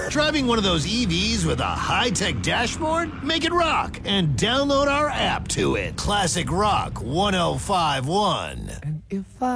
car? Driving one of those EVs with a high-tech dashboard? Make it rock and download our app to it. Classic Rock 1051. And if I